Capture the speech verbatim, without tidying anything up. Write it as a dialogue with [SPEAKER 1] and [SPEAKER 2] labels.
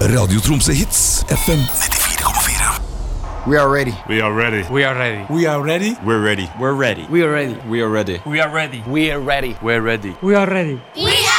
[SPEAKER 1] Radio Tromsø Hits F M nittifire komma fire.
[SPEAKER 2] We are ready.
[SPEAKER 3] We are ready.
[SPEAKER 4] We are ready.
[SPEAKER 5] We are ready.
[SPEAKER 3] We're ready.
[SPEAKER 5] We're ready.
[SPEAKER 2] We are ready.
[SPEAKER 5] We are ready.
[SPEAKER 4] We are ready.
[SPEAKER 2] We are ready.
[SPEAKER 5] We're ready.
[SPEAKER 4] We are ready.
[SPEAKER 6] We